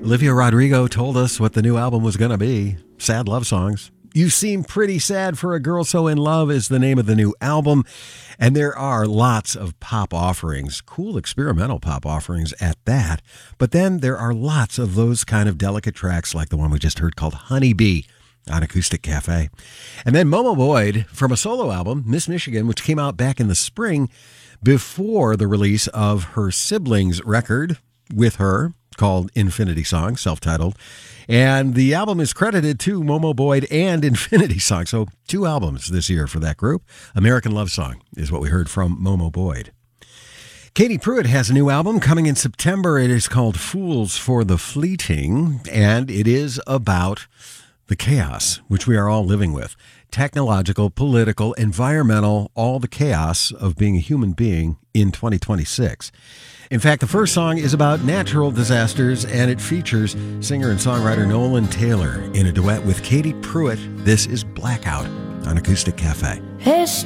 Olivia Rodrigo told us what the new album was going to be. Sad love songs. You Seem Pretty Sad for a Girl So in Love is the name of the new album. And there are lots of pop offerings, cool experimental pop offerings at that. But then there are lots of those kind of delicate tracks like the one we just heard called Honeybee on Acoustic Cafe. And then Momo Boyd from a solo album, Miss Michigan, which came out back in the spring before the release of her siblings' record with her called Infinity Song, self-titled. And the album is credited to Momo Boyd and Infinity Song. So 2 albums this year for that group. American Love Song is what we heard from Momo Boyd. Katie Pruitt has a new album coming in September. It is called Fools for the Fleeting, and it is about the chaos which we are all living with. Technological, political, environmental, all the chaos of being a human being in 2026. In fact, the first song is about natural disasters, and it features singer and songwriter Nolan Taylor in a duet with Katie Pruitt. This is Blackout on Acoustic Cafe. It's